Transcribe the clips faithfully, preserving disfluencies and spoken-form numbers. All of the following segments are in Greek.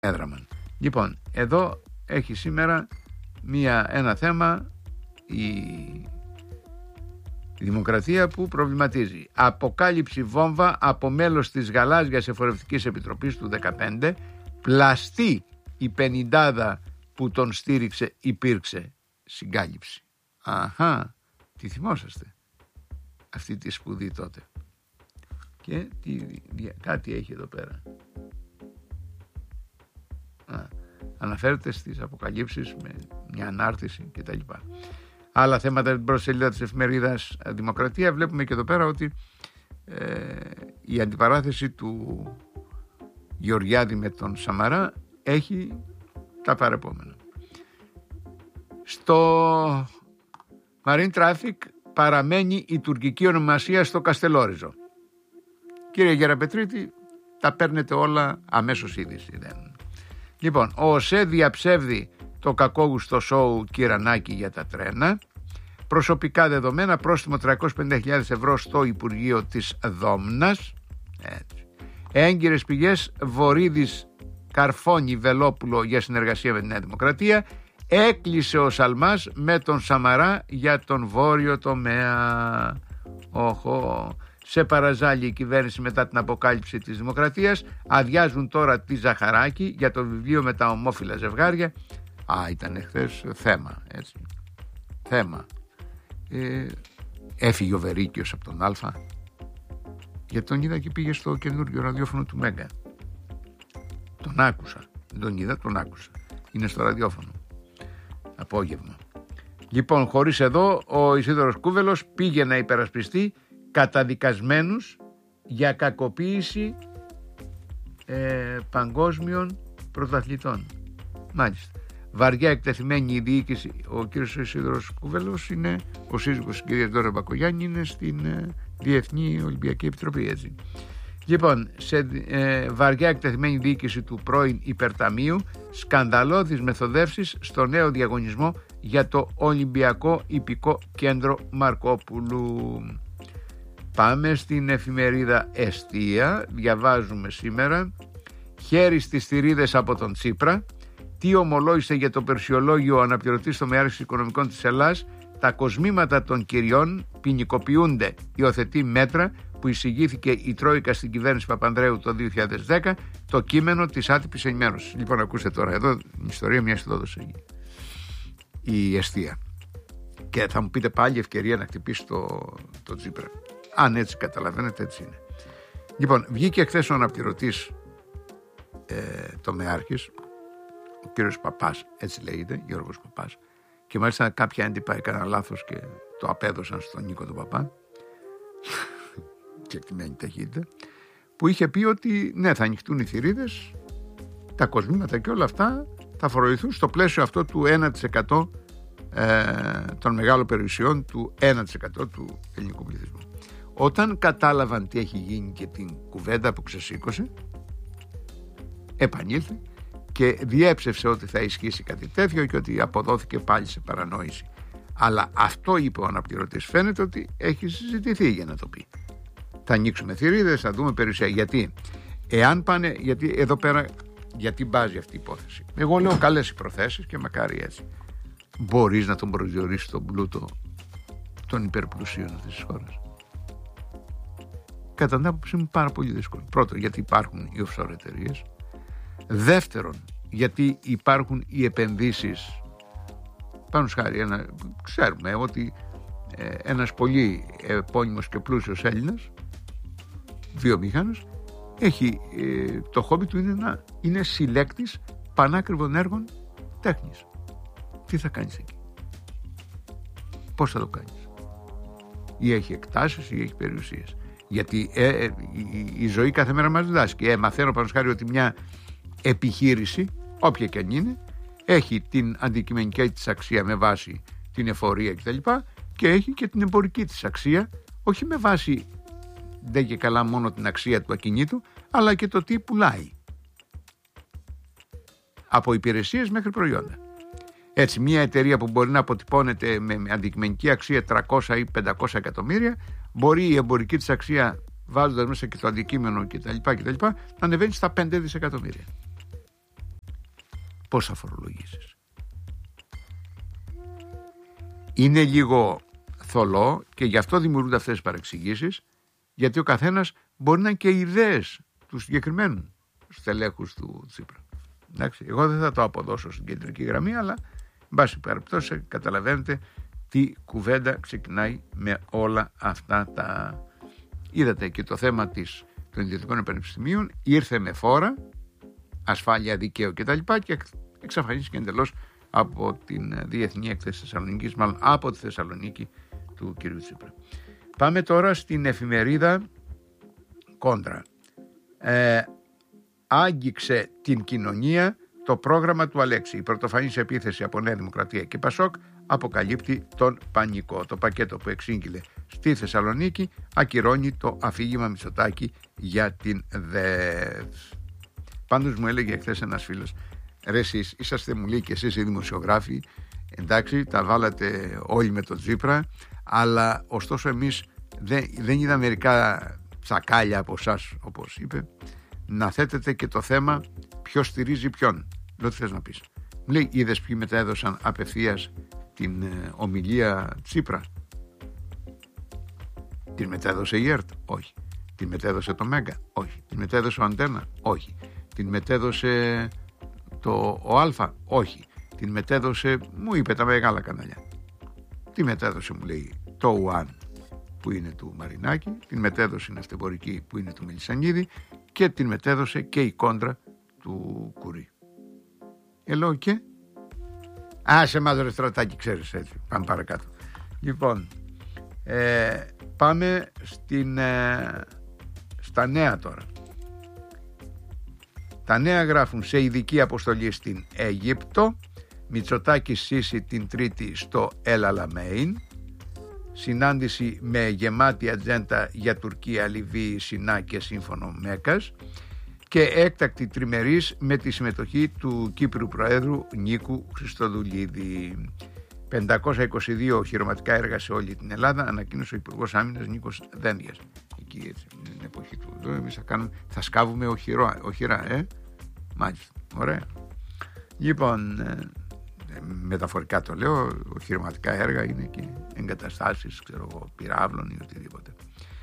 έδραμαν. Λοιπόν, εδώ έχει σήμερα μια, ένα θέμα η, η δημοκρατία που προβληματίζει. Αποκάλυψη βόμβα από μέλος της Γαλάζιας Εφορευτικής Επιτροπής του δεκαπέντε, πλαστή η πενηντάδα που τον στήριξε, υπήρξε συγκάλυψη. Αχα, τι θυμόσαστε αυτή τη σπουδή τότε. Και τι, κάτι έχει εδώ πέρα. Α, αναφέρεται στις αποκαλύψεις με μια ανάρτηση κτλ. Άλλα θέματα στην πρώτη σελίδα της εφημερίδας Δημοκρατία. Βλέπουμε και εδώ πέρα ότι ε, η αντιπαράθεση του Γεωργιάδη με τον Σαμαρά έχει τα παρεπόμενα. Στο Marine Traffic παραμένει η τουρκική ονομασία στο Καστελόριζο. Κύριε Γεραπετρίτη, τα παίρνετε όλα αμέσως είδηση. Δεν. Λοιπόν, ο ΟΣΕ διαψεύδει το κακόγουστο σόου Κυρανάκη για τα τρένα. Προσωπικά δεδομένα, πρόστιμο τριακόσιες πενήντα χιλιάδες ευρώ στο Υπουργείο της Δόμνας. Έτσι. Έγκυρες πηγές, Βορίδης καρφώνει Βελόπουλο για συνεργασία με τη Νέα Δημοκρατία. Έκλεισε ο Σαλμάς με τον Σαμαρά για τον βόρειο τομέα. Οχο. Σε παραζάλει η κυβέρνηση μετά την αποκάλυψη της Δημοκρατίας. Αδειάζουν τώρα τη Ζαχαράκη για το βιβλίο με τα ομόφυλα ζευγάρια. Α, ήταν χθες θέμα, έτσι. Θέμα. Ε, έφυγε ο Βερίκιος από τον Α. Γιατί τον είδα και πήγε στο καινούργιο ραδιόφωνο του Μέγκα. Τον άκουσα. Δεν τον είδα, τον άκουσα. Είναι στο ραδιόφωνο. Απόγευμα. Λοιπόν, χωρίς εδώ, ο Ισίδωρος Κούβελος πήγε να υπερασπιστεί καταδικασμένους για κακοποίηση ε, παγκόσμιων πρωταθλητών. Μάλιστα. Βαριά εκτεθειμένη η διοίκηση. Ο κύριος Ισίδωρος Κούβελος είναι ο σύζυγος της κυρίας Δώρα Μπακογιάννη, είναι στην ε, Διεθνή Ολυμπιακή Επιτροπή, έτσι. Λοιπόν, σε ε, βαριά εκτεθειμένη διοίκηση του πρώην Υπερταμείου, σκανδαλώδεις μεθοδεύσεις στο νέο διαγωνισμό για το Ολυμπιακό Ιππικό Κέντρο Μαρκόπουλου. Πάμε στην εφημερίδα Εστία. Διαβάζουμε σήμερα: χέρι στις θηρίδες από τον Τσίπρα. Τι ομολόγησε για το Περσιολόγιο ο αναπληρωτής τομεάρχης οικονομικών της Ελλάδας. Τα κοσμήματα των κυριών ποινικοποιούνται. Υιοθετεί μέτρα που εισηγήθηκε η Τρόικα στην κυβέρνηση Παπανδρέου το δύο χιλιάδες δέκα. Το κείμενο της άτυπης ενημέρωσης. Λοιπόν, ακούστε τώρα εδώ την ιστορία μιας δόδοσης. Η Εστία. Και θα μου πείτε πάλι ευκαιρία να χτυπήσει το, το Τσίπρα. Αν έτσι καταλαβαίνετε, έτσι είναι. Λοιπόν, βγήκε χθες ο αναπληρωτής ε, τομεάρχης, ο κύριος Παπάς, έτσι λέγεται, Γιώργος Παπάς, και μάλιστα κάποια έντυπα έκαναν λάθος και το απέδωσαν στον Νίκο τον Παπά, και εκτιμένη ταχύτητα, που είχε πει ότι ναι, θα ανοιχτούν οι θηρίδες, τα κοσμήματα και όλα αυτά θα φορολογηθούν στο πλαίσιο αυτό του ένα τοις εκατό ε, των μεγάλων περιουσιών, του ένα τοις εκατό του ελληνικού πληθυσμού. Όταν κατάλαβαν τι έχει γίνει και την κουβέντα που ξεσήκωσε, επανήλθε και διέψευσε ότι θα ισχύσει κάτι τέτοιο και ότι αποδόθηκε πάλι σε παρανόηση. Αλλά αυτό, είπε ο αναπληρωτής, φαίνεται ότι έχει συζητηθεί για να το πει. Θα ανοίξουμε θηρίδες, θα δούμε περιουσία. Γιατί, εάν πάνε, γιατί εδώ πέρα, γιατί μπάζει αυτή η υπόθεση. Εγώ λέω καλές οι προθέσεις και μακάρι έτσι. Μπορείς να τον προσδιορίσεις τον πλούτο των υπερπλουσίων αυτής της χώρας. Κατά την άποψή μου πάρα πολύ δύσκολο. Πρώτον, γιατί υπάρχουν οι offshore εταιρείες. Δεύτερον, γιατί υπάρχουν οι επενδύσεις. Πάνω σχάρι, ένα, ξέρουμε ότι ε, ένας πολύ επώνυμος και πλούσιος Έλληνας βιομηχάνος έχει ε, το χόμπι του είναι να είναι συλλέκτης πανάκριβων έργων τέχνης. Τι θα κάνεις εκεί? Πώς θα το κάνεις? Ή έχει εκτάσεις ή έχει περιουσίες. Γιατί ε, ε, η, η ζωή κάθε μέρα μας διδάσκει. Ε, μαθαίνω πάνω σχάρι ότι μια επιχείρηση, όποια και αν είναι, έχει την αντικειμενική της αξία με βάση την εφορία κτλ. Και έχει και την εμπορική της αξία, όχι με βάση δεν και καλά μόνο την αξία του ακινήτου, αλλά και το τι πουλάει. Από υπηρεσίες μέχρι προϊόντα. Έτσι, μια εταιρεία που μπορεί να αποτυπώνεται με αντικειμενική αξία τριακόσια ή πεντακόσια εκατομμύρια, μπορεί η εμπορική της αξία, βάζοντας μέσα και το αντικείμενο κτλ. κτλ. να ανεβαίνει στα πέντε δισεκατομμύρια. πώς θα φορολογήσεις. Είναι λίγο θολό και γι' αυτό δημιουργούνται αυτές τις παρεξηγήσεις, γιατί ο καθένας μπορεί να είναι και ιδέες του συγκεκριμένου στελέχους του Τσίπρα. Εντάξει, εγώ δεν θα το αποδώσω στην κεντρική γραμμή, αλλά εν πάση περιπτώσει καταλαβαίνετε τι κουβέντα ξεκινάει με όλα αυτά τα... Είδατε και το θέμα της, των ιδιωτικών πανεπιστημίων ήρθε με φόρα, ασφάλεια, δικαίου κτλ. Και εξαφανίστηκε εντελώς από την Διεθνή Έκθεση Θεσσαλονίκης, μάλλον από τη Θεσσαλονίκη του κ. Τσίπρα. Πάμε τώρα στην εφημερίδα Κόντρα. Ε, άγγιξε την κοινωνία το πρόγραμμα του Αλέξη. Η πρωτοφανής επίθεση από Νέα Δημοκρατία και Πασόκ αποκαλύπτει τον πανικό. Το πακέτο που εξήγηλε στη Θεσσαλονίκη ακυρώνει το αφήγημα Μητσοτάκη για την ΔΕΔ. Πάντως μου έλεγε εχθές ένας φίλος, ρε εσείς είσαστε, μου λέει, και εσείς οι δημοσιογράφοι, εντάξει, τα βάλατε όλοι με τον Τσίπρα, αλλά ωστόσο εμείς δεν, δεν είδα μερικά τσακάλια από εσάς, όπως είπε, να θέτετε και το θέμα ποιος στηρίζει ποιον. Λέω, τι θες να πεις. Μου λέει, είδες ποιοι μετέδωσαν απευθείας την ε, ομιλία Τσίπρα. Την μετέδωσε η ΕΡΤ? Όχι. Την μετέδωσε το Μέγκα? Όχι. Την μετέδωσε ο Αντένα? Όχι. Την μετέδωσε το ο Α? Όχι. Την μετέδωσε, μου είπε, τα μεγάλα κανάλια. Τι μετέδωσε, μου λέει, το ΟΑΝ που είναι του Μαρινάκη, την μετέδωσε η Ναυτεμπορική που είναι του Μελισσανίδη και την μετέδωσε και η Κόντρα του Κουρί. Ε, λέω και άσε μας ρε Στρατάκη, ξέρεις, έτσι. Πάμε παρακάτω. Λοιπόν, ε, πάμε στην, ε, στα νέα τώρα. Τα νέα γράφουν σε ειδική αποστολή στην Αίγυπτο, Μητσοτάκη Σίση την Τρίτη στο El Alamein, συνάντηση με γεμάτη ατζέντα για Τουρκία, Λιβύη, Σινά και σύμφωνο Μέκας και έκτακτη τριμερής με τη συμμετοχή του Κύπρου Προέδρου Νίκου Χριστοδουλίδη. πεντακόσια είκοσι δύο οχυρωματικά έργα σε όλη την Ελλάδα, ανακοίνωσε ο Υπουργός Άμυνας Νίκος Δένδιας. Εκεί έτσι, την εποχή του εδώ, εμείς θα, κάνουμε, θα σκάβουμε οχυρό, οχυρά, ε. Μάλιστα, ωραία. Λοιπόν, ε, μεταφορικά το λέω, οχυρωματικά έργα είναι και εγκαταστάσεις, ξέρω εγώ, πυράβλων ή οτιδήποτε.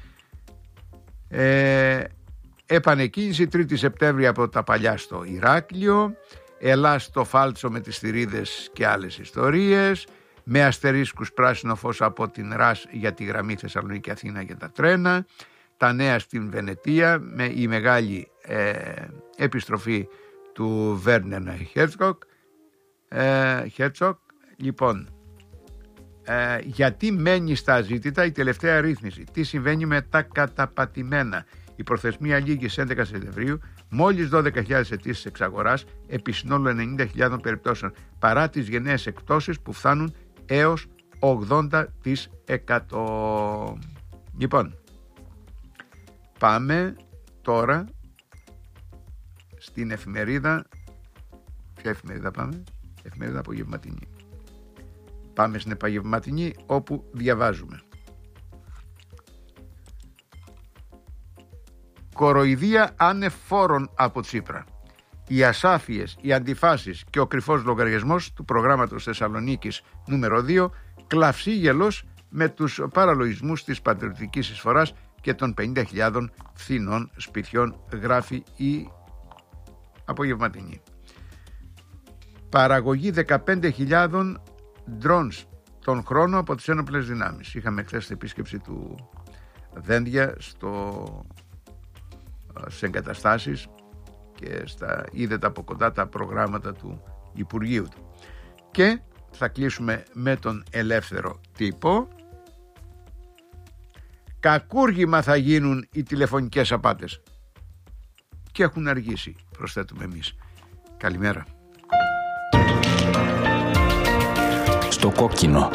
Ε, επανεκκίνηση τρίτη Σεπτέμβρη από τα παλιά στο Ηράκλειο, Ελλάς στο Φάλτσο με τις θηρίδες και άλλες ιστορίες, με αστερίσκους πράσινο φως από την ΡΑΣ για τη γραμμή Θεσσαλονίκη Αθήνα για τα τρένα, τα νέα στην Βενετία με η μεγάλη ε, επιστροφή του Βέρνερ Χέρτσοκ. Ε, Χέρτσοκ. Λοιπόν, ε, γιατί μένει στα αζήτητα η τελευταία ρύθμιση, τι συμβαίνει με τα καταπατημένα. Η προθεσμία λήγει στις έντεκα Σεπτεμβρίου, μόλις δώδεκα χιλιάδες αιτήσεις εξαγοράς επί συνόλου ενενήντα χιλιάδες περιπτώσεων, παρά τις γενναίες εκπτώσεις που φτάνουν έως ογδόντα τοις εκατό. Λοιπόν, πάμε τώρα στην εφημερίδα. Ποια εφημερίδα πάμε? Εφημερίδα Απογευματινή. Πάμε στην Απογευματινή, όπου διαβάζουμε: κοροϊδία ανεφόρων από Τσίπρα. Οι ασάφειες, οι αντιφάσεις και ο κρυφός λογαριασμός του προγράμματος Θεσσαλονίκης νούμερο δύο, κλαυσίγελος με τους παραλογισμούς της πατριωτικής εισφοράς και των πενήντα χιλιάδων φθηνών σπιτιών, γράφει η Απογευματινή. Παραγωγή δεκαπέντε χιλιάδες drones τον χρόνο από τις ένοπλες δυνάμεις. Είχαμε χθες την επίσκεψη του Δένδια στο, στις εγκαταστάσεις και στα, είδε από κοντά τα προγράμματα του Υπουργείου του. Και θα κλείσουμε με τον ελεύθερο τύπο. Κακούργημα θα γίνουν οι τηλεφωνικές απάτες. Και έχουν αργήσει, προσθέτουμε εμείς. Καλημέρα. Στο κόκκινο.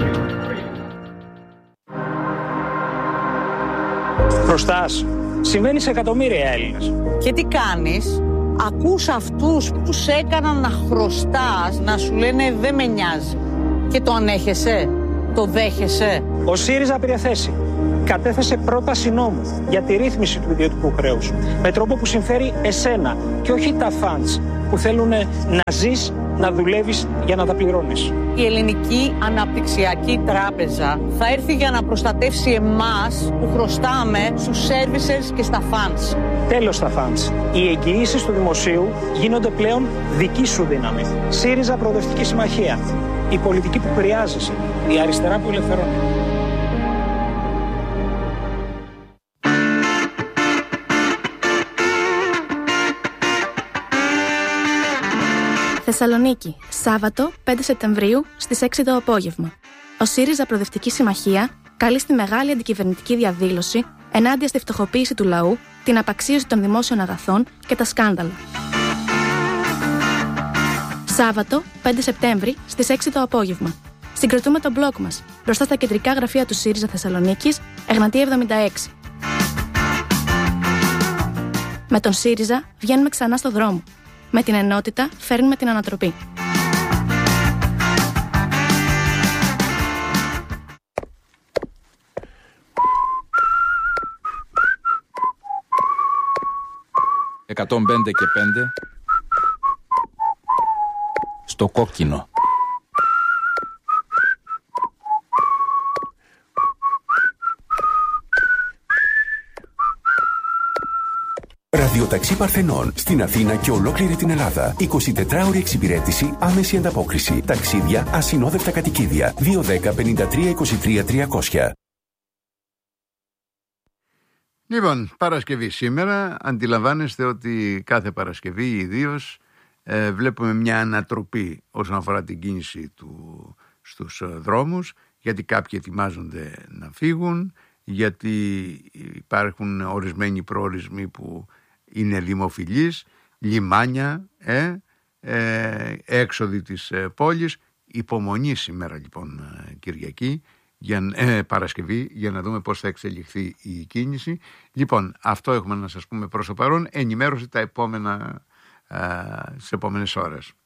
Χρωστάς. Συμβαίνει σε εκατομμύρια Έλληνες. Και τι κάνεις? Ακούς αυτούς που σε έκαναν να χρωστάς να σου λένε δεν με νοιάζει. Και το ανέχεσαι? Το δέχεσαι? Ο ΣΥΡΙΖΑ πήρε θέση. Κατέθεσε πρόταση νόμου για τη ρύθμιση του ιδιωτικού χρέους με τρόπο που συμφέρει εσένα και όχι τα φαντς που θέλουν να ζεις, να δουλεύεις για να τα πληρώνεις. Η Ελληνική Αναπτυξιακή Τράπεζα θα έρθει για να προστατεύσει εμάς που χρωστάμε στους services και στα funds. Τέλος στα funds. Οι εγγυήσεις του δημοσίου γίνονται πλέον δική σου δύναμη. ΣΥΡΙΖΑ Προοδευτική Συμμαχία. Η πολιτική που χρειάζεσαι. Η αριστερά που ελευθερώνει. Θεσσαλονίκη, Σάββατο πέντε Σεπτεμβρίου στις έξι το απόγευμα. Ο ΣΥΡΙΖΑ Προοδευτική Συμμαχία καλεί στη μεγάλη αντικυβερνητική διαδήλωση ενάντια στη φτωχοποίηση του λαού, την απαξίωση των δημόσιων αγαθών και τα σκάνδαλα. Σάββατο πέντε Σεπτέμβρη στις έξι το απόγευμα. Συγκροτούμε τον μπλοκ μας μπροστά στα κεντρικά γραφεία του ΣΥΡΙΖΑ Θεσσαλονίκης, Εγνατία εβδομήντα έξι. Με τον ΣΥΡΙΖΑ βγαίνουμε ξανά στο δρόμο. Με την ενότητα φέρνουμε την ανατροπή. εκατόν πέντε και πέντε στο κόκκινο. Ραδιοταξί Παρθενών στην Αθήνα και ολόκληρη την Ελλάδα. εικοσιτετράωρη εξυπηρέτηση, άμεση ανταπόκριση. Ταξίδια, ασυνόδευτα κατοικίδια. δύο δέκα πενήντα τρία είκοσι τρία τριακόσια. Λοιπόν, Παρασκευή σήμερα. Αντιλαμβάνεστε ότι κάθε Παρασκευή ιδίως ε, βλέπουμε μια ανατροπή όσον αφορά την κίνηση του στους ε, δρόμους, γιατί κάποιοι ετοιμάζονται να φύγουν, γιατί υπάρχουν ορισμένοι προορισμοί που είναι δημοφιλείς, λιμάνια, ε, ε, έξοδοι της ε, πόλης. Υπομονή σήμερα λοιπόν ε, Κυριακή, για, ε, Παρασκευή, για να δούμε πώς θα εξελιχθεί η κίνηση. Λοιπόν, αυτό έχουμε να σας πούμε προς το παρόν. Ενημέρωση τα επόμενα, ε, τις επόμενες ώρες.